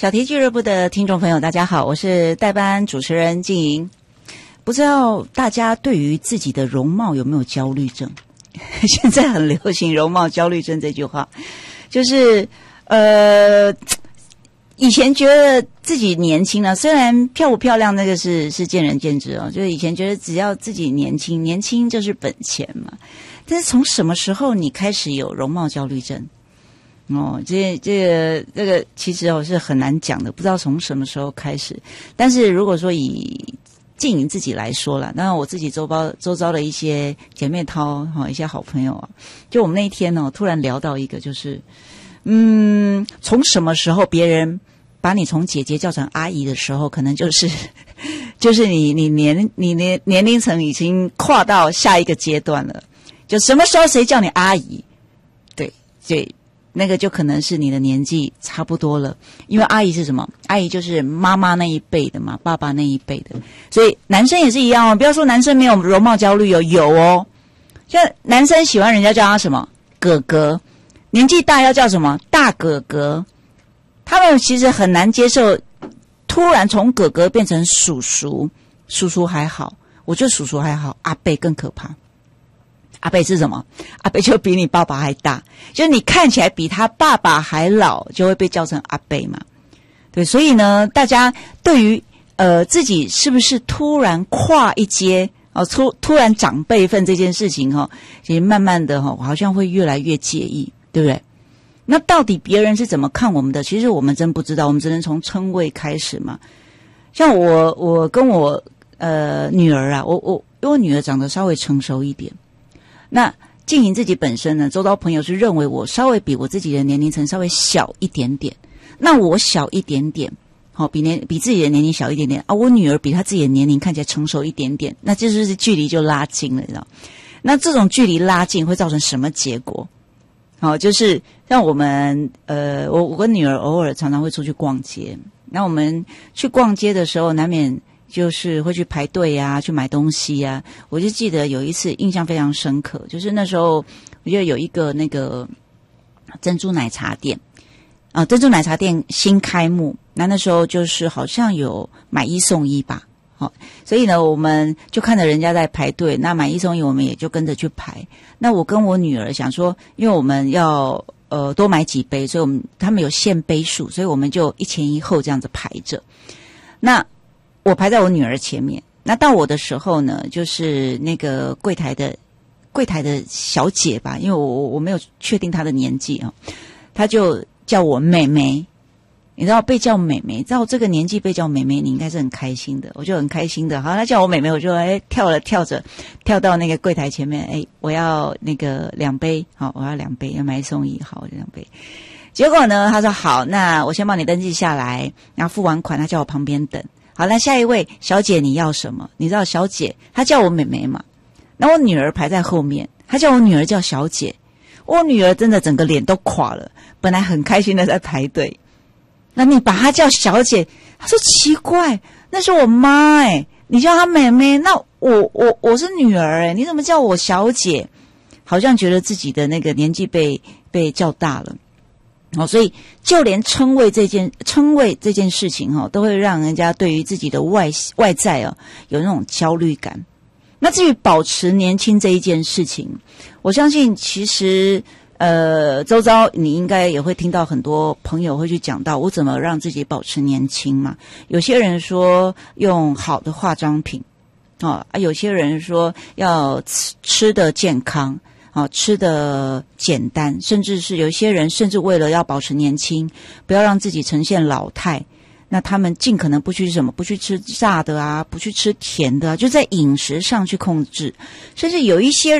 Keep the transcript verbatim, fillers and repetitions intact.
小题俱乐部的听众朋友大家好，我是代班主持人静莹。不知道大家对于自己的容貌有没有焦虑症？现在很流行容貌焦虑症这句话，就是呃以前觉得自己年轻了，虽然漂不漂亮那个是是见仁见智哦，就是以前觉得只要自己年轻，年轻就是本钱嘛。但是从什么时候你开始有容貌焦虑症？哦，这这个这个其实哦是很难讲的，不知道从什么时候开始。但是如果说以静莹自己来说啦，当然我自己周遭周遭的一些姐妹淘哈、哦，一些好朋友啊，就我们那一天呢、哦，突然聊到一个，就是嗯，从什么时候别人把你从姐姐叫成阿姨的时候，可能就是就是你你年你年年龄层已经跨到下一个阶段了。就什么时候谁叫你阿姨，对，所以那个就可能是你的年纪差不多了。因为阿姨是什么？阿姨就是妈妈那一辈的嘛，爸爸那一辈的。所以男生也是一样哦，不要说男生没有容貌焦虑哦，有哦。像男生喜欢人家叫他什么哥哥，年纪大要叫什么大哥哥。他们其实很难接受突然从哥哥变成叔叔，叔叔还好，我觉得叔叔还好，阿伯更可怕。阿伯是什么？阿伯就比你爸爸还大，就是你看起来比他爸爸还老，就会被叫成阿伯嘛。对，所以呢，大家对于呃自己是不是突然跨一阶哦，突突然长辈分这件事情哈、哦，其实慢慢的哈、哦，好像会越来越介意，对不对？那到底别人是怎么看我们的？其实我们真不知道，我们只能从称谓开始嘛。像我，我跟我呃女儿啊，我我因为我女儿长得稍微成熟一点。那静莹自己本身呢，周遭朋友是认为我稍微比我自己的年龄层稍微小一点点，那我小一点点，好、哦、比年比自己的年龄小一点点啊，我女儿比她自己的年龄看起来成熟一点点，那这就是距离就拉近了，你知道？那这种距离拉近会造成什么结果？好、哦，就是像我们呃，我我跟女儿偶尔常常会出去逛街，那我们去逛街的时候，难免就是会去排队啊，去买东西啊。我就记得有一次印象非常深刻，就是那时候我记得有一个那个珍珠奶茶店啊、呃，珍珠奶茶店新开幕，那那时候就是好像有买一送一吧，好、哦，所以呢我们就看着人家在排队，那买一送一我们也就跟着去排。那我跟我女儿想说，因为我们要呃多买几杯，所以我们他们有限杯数，所以我们就一前一后这样子排着。那我排在我女儿前面，那到我的时候呢，就是那个柜台的柜台的小姐吧，因为我我没有确定她的年纪啊，她就叫我妹妹。你知道被叫妹妹，到这个年纪被叫妹妹，你应该是很开心的，我就很开心的。好，她叫我妹妹，我就哎跳了跳着跳到那个柜台前面，哎，我要那个两杯，好，我要两杯，要买一送一，好，两杯。结果呢，她说好，那我先帮你登记下来，然后付完款，她叫我旁边等。好，那下一位小姐你要什么？你知道小姐她叫我妹妹嘛？那我女儿排在后面，她叫我女儿叫小姐，我女儿真的整个脸都垮了，本来很开心的在排队，那你把她叫小姐，她说奇怪，那是我妈哎、欸，你叫她妹妹，那我我我是女儿哎、欸，你怎么叫我小姐？好像觉得自己的那个年纪被被叫大了。哦，所以就连称谓这件称谓这件事情哈、哦，都会让人家对于自己的外外在啊有那种焦虑感。那至于保持年轻这一件事情，我相信其实呃，周遭你应该也会听到很多朋友会去讲到我怎么让自己保持年轻嘛。有些人说用好的化妆品，哦啊，有些人说要吃吃的健康。好、哦，吃的简单，甚至是有一些人甚至为了要保持年轻，不要让自己呈现老态，那他们尽可能不去什么，不去吃炸的啊，不去吃甜的啊，就在饮食上去控制，甚至有一些